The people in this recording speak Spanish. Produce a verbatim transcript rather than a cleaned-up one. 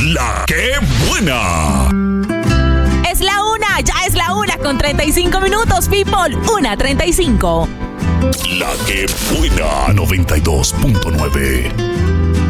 La que buena. Es la una, ya es la una con treinta y cinco minutos, people. Una treinta y cinco. La que buena noventa y dos punto nueve.